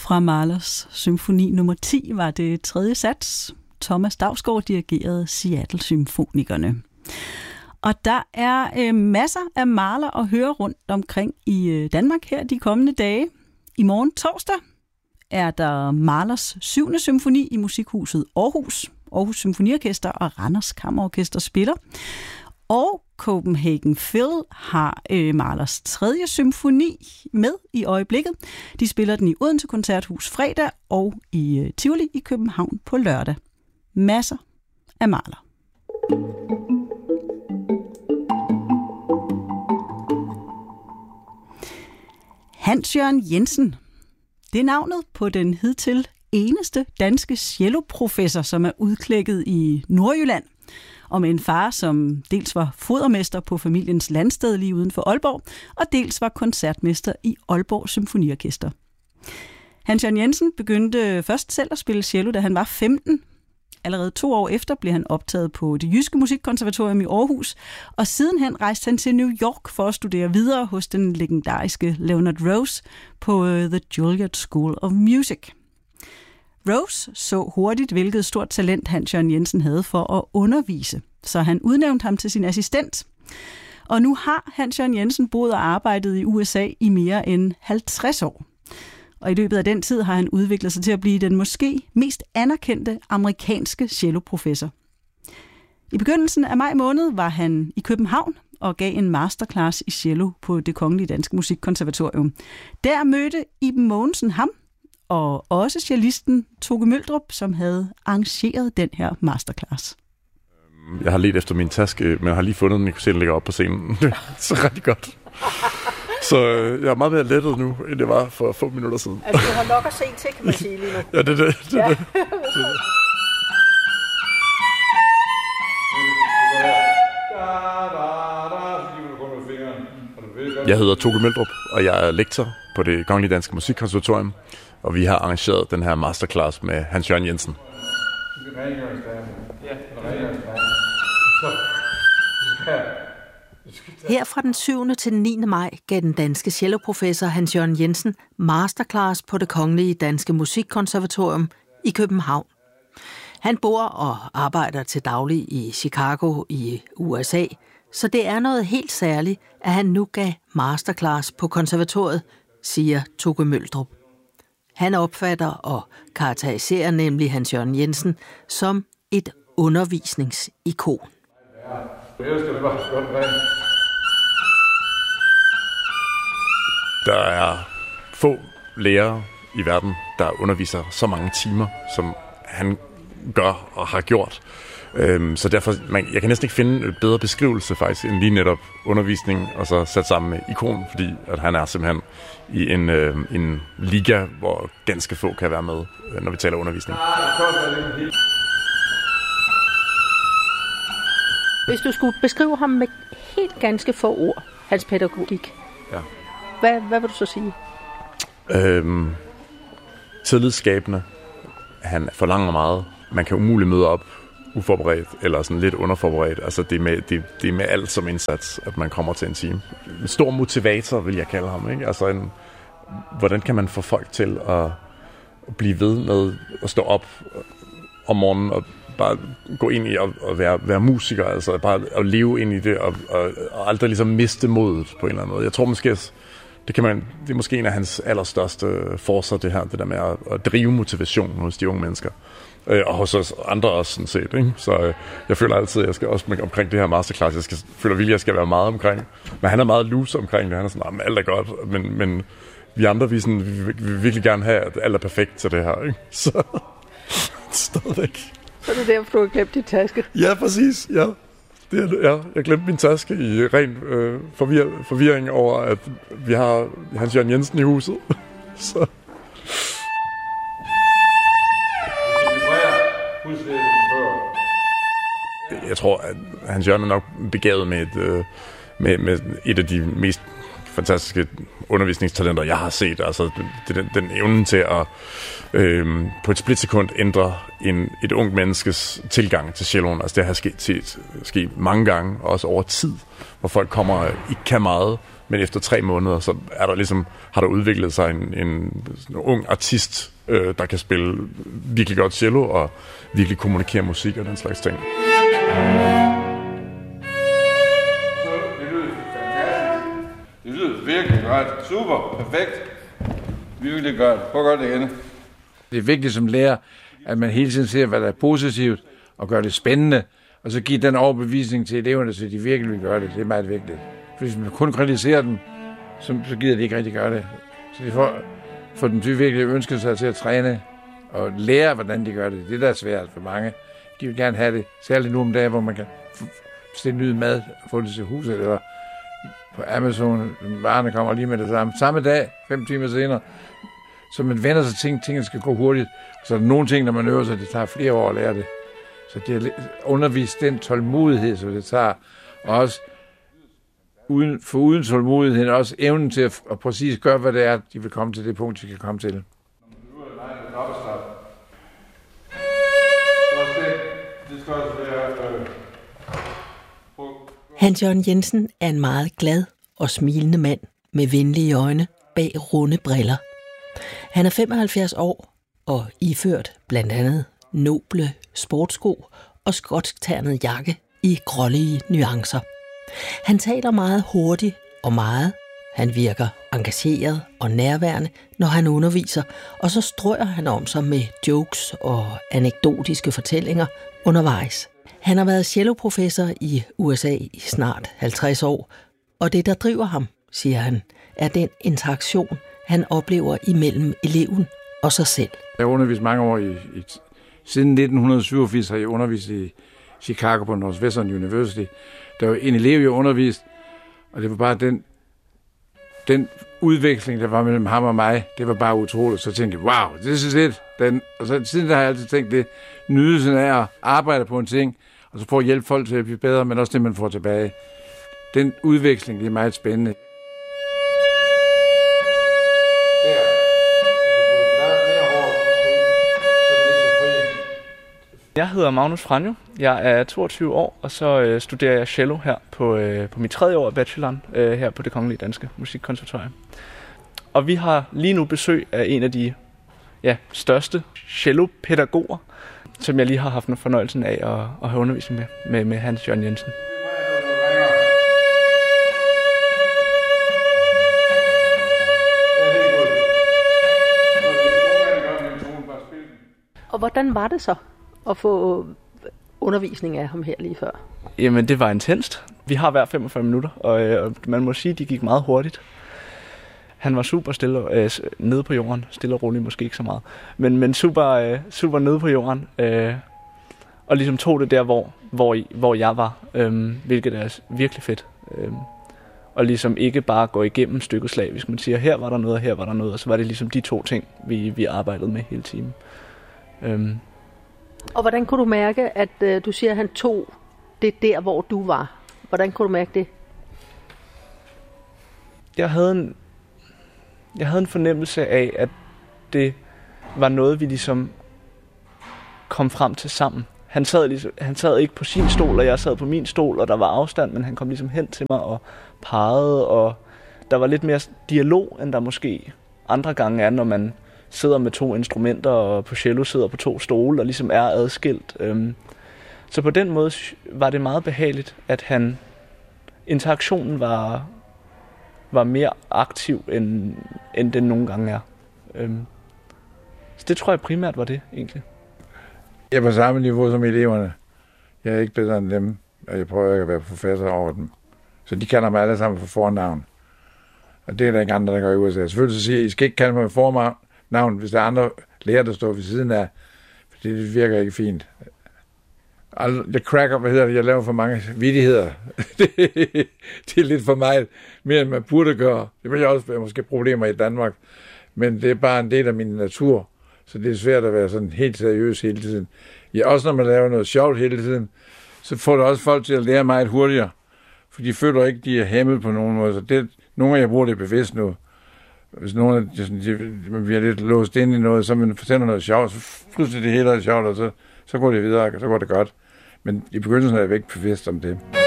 Fra Mahlers symfoni nummer 10 var det tredje sats. Thomas Dausgaard dirigerede Seattle-symfonikerne. Og der er masser af Mahler at høre rundt omkring i Danmark her de kommende dage. I morgen torsdag er der Mahlers 7. symfoni i Musikhuset Aarhus. Aarhus Symfoniorkester og Randers Kammerorkester spiller. Og Copenhagen Phil har Mahlers 3. symfoni med i øjeblikket. De spiller den i Odense Koncerthus fredag og i Tivoli i København på lørdag. Masser af Mahler. Hans-Jørgen Jensen. Det er navnet på den hidtil eneste danske celloprofessor, som er udklækket i Nordjylland. Og med en far, som dels var fodermester på familiens landsted lige uden for Aalborg, og dels var koncertmester i Aalborg Symfoniorkester. Hans-Jørgen Jensen begyndte først selv at spille cello, da han var 15. Allerede 2 år efter blev han optaget på Det Jyske Musikkonservatorium i Aarhus, og sidenhen rejste han til New York for at studere videre hos den legendariske Leonard Rose på The Juilliard School of Music. Rose så hurtigt, hvilket stort talent Hans-Jørgen Jensen havde for at undervise, så han udnævnte ham til sin assistent. Og nu har Hans-Jørgen Jensen boet og arbejdet i USA i mere end 50 år. Og i løbet af den tid har han udviklet sig til at blive den måske mest anerkendte amerikanske celloprofessor. I begyndelsen af maj måned var han i København og gav en masterclass i cello på Det Kongelige Danske Musikkonservatorium. Der mødte Iben Mogensen ham, og også cellisten Toke Møldrup, som havde arrangeret den her masterclass. Jeg har let efter min taske, men jeg har lige fundet den, jeg kunne se, den ligger op på scenen. Så rigtig godt. Så jeg er meget mere lettet nu, end det var for få minutter siden. Altså, du har nok at se til, kan man sige lige nu. Ja, det er det. Jeg hedder Toke Møldrup, og jeg er lektor på Det Kongelige Danske Musikkonservatorium, og vi har arrangeret den her masterclass med Hans-Jørgen Jensen. Her fra den 7. til den 9. maj gav den danske celloprofessor Hans-Jørgen Jensen masterclass på Det Kongelige Danske Musikkonservatorium i København. Han bor og arbejder til daglig i Chicago i USA, så det er noget helt særligt, at han nu gav masterclass på konservatoriet, siger Toke Møldrup. Han opfatter og karakteriserer nemlig Hans-Jørgen Jensen som et undervisningsikon. Der er få lærere i verden, der underviser så mange timer, som han gør og har gjort. Så derfor, jeg kan næsten ikke finde en bedre beskrivelse faktisk, end lige netop undervisning, og så sat sammen med ikon, fordi at han er simpelthen i en liga, hvor ganske få kan være med, når vi taler undervisning. Hvis du skulle beskrive ham med helt ganske få ord, hans pædagogik, ja. Hvad vil du så sige? Tillidsskabende. Han forlanger meget. Man kan umuligt møde op uforberedt, eller sådan lidt underforberedt. Altså det er med alt som indsats, at man kommer til en time. En stor motivator, vil jeg kalde ham, ikke? Altså hvordan kan man få folk til at blive ved med at stå op om morgenen og bare gå ind i at være musiker, altså bare at leve ind i det og aldrig ligesom miste modet på en eller anden måde. Jeg tror måske, det er måske en af hans allerstørste forser, det der med at drive motivation hos de unge mennesker. Og hos os andre også sådan set, ikke? Så jeg føler altid, at jeg skal også omkring det her masterclass, føler virkelig, at jeg skal være meget omkring. Men han er meget loose omkring det. Han er sådan, alt er godt, men vi andre, vi vil virkelig gerne have, at alt er perfekt til det her, ikke? Så stadigvæk. Så er det derfor, du har glemt din taske? Ja, præcis, ja. Jeg glemte min taske i ren forvirring over, at vi har Hans-Jørgen Jensen i huset. Så. Jeg tror, at Hans-Jørgen er nok begavet med et af de mest fantastiske undervisningstalenter, jeg har set. Altså den evnen til at på et splitsekund ændre et ungt menneskes tilgang til celloen. Altså det har sket mange gange, også over tid, hvor folk kommer og ikke kan meget, Men efter 3 måneder, så er der ligesom, har der udviklet sig en ung artist, der kan spille virkelig godt cello og virkelig kommunikere musik og den slags ting. Det lyder virkelig godt. Super. Perfekt. Virkelig godt. Prøv godt igen. Det er vigtigt som lærer, at man hele tiden ser, hvad der er positivt, og gør det spændende, og så give den overbevisning til eleverne, så de virkelig vil gøre det. Det er meget vigtigt. For hvis man kun kritiserer dem, så gider de ikke rigtig gøre det. Så de får dem til virkelig ønske sig til at træne og lære, hvordan de gør det. Det der er svært for mange. De vil gerne have det, særligt nu om dagen, hvor man kan bestille ny mad og få det til huset, eller på Amazon, varerne kommer lige med det samme. Samme dag, 5 timer senere, så man vender sig til, tingene skal gå hurtigt. Så er der nogle ting, når man øver sig, det tager flere år at lære det. Så det er undervist den tålmodighed, som det tager, og også uden tålmodigheden, også evnen til at præcis gøre, hvad det er, de vil komme til det punkt, de kan komme til. Hans Jørgen Jensen er en meget glad og smilende mand med venlige øjne bag runde briller. Han er 75 år og iført blandt andet noble sportsko og skotskternet jakke i grålige nuancer. Han taler meget hurtigt og meget. Han virker engageret og nærværende, når han underviser, og så strøger han om sig med jokes og anekdotiske fortællinger undervejs. Han har været celloprofessor i USA i snart 50 år, og det, der driver ham, siger han, er den interaktion, han oplever imellem eleven og sig selv. Jeg har undervist mange år siden 1987 har jeg undervist i Chicago på Northwestern University. Der var en elev, jeg undervist, og det var bare den udveksling, der var mellem ham og mig, det var bare utroligt. Så tænkte jeg, wow, this is it. Og så siden der har jeg altid tænkt det, nydelsen af at arbejde på en ting, og så prøve at hjælpe folk til at blive bedre, men også det, man får tilbage. Den udveksling, det er meget spændende. Jeg hedder Magnus Franjo. Jeg er 22 år, og så studerer jeg cello her på mit 3. år af bacheloren her på Det Kongelige Danske Musikkonservatorium. Og vi har lige nu besøg af en af de største cellopædagoger, som jeg lige har haft fornøjelsen af at have undervisning med Hans Jørgen Jensen. Og hvordan var det så at få undervisning af ham her lige før? Jamen, det var intenst. Vi har hver 45 minutter, og man må sige, at de gik meget hurtigt. Han var super stille nede på jorden. Stille og roligt, måske ikke så meget. Men super nede på jorden. Og ligesom tog det der, hvor jeg var. Hvilket er virkelig fedt. Og ligesom ikke bare gå igennem stykket slavisk. Man siger, her var der noget, og her var der noget. Og så var det ligesom de 2 ting, vi arbejdede med hele timen. Og hvordan kunne du mærke, at du siger, at han tog det der, hvor du var? Hvordan kunne du mærke det? Jeg havde en fornemmelse af, at det var noget, vi ligesom kom frem til sammen. Han sad ikke på sin stol, og jeg sad på min stol, og der var afstand, men han kom ligesom hen til mig og pegede, og der var lidt mere dialog, end der måske andre gange er, når man sidder med 2 instrumenter, og på cello sidder på 2 stole, og ligesom er adskilt. Så på den måde var det meget behageligt, at interaktionen var mere aktiv, end den nogle gange er. Så det tror jeg primært var det, egentlig. Jeg er på samme niveau som eleverne. Jeg er ikke bedre end dem, og jeg prøver ikke at være professor over dem. Så de kalder mig alle sammen for fornavn. Og det er der ikke andre, der gør i USA. Selvfølgelig så siger jeg, I skal ikke kalde mig for fornavn, hvis der er andre lærer, der står ved siden af. For det virker ikke fint. Jeg cracker, jeg laver for mange vittigheder. Det er lidt for meget, mere end man burde gøre. Det vil jeg også være måske problemer i Danmark. Men det er bare en del af min natur. Så det er svært at være sådan helt seriøs hele tiden. Ja, også når man laver noget sjovt hele tiden, så får det også folk til at lære meget hurtigere. For de føler ikke, de er hæmmet på nogen måde. Så nogle af jer bruger det bevidst nu. Hvis nogen man bliver lidt låst ind i noget, så man fortæller noget sjovt, så pludselig det hele er sjovt, og så går det videre, og så går det godt. Men i begyndelsen er jeg ikke bevidst om det.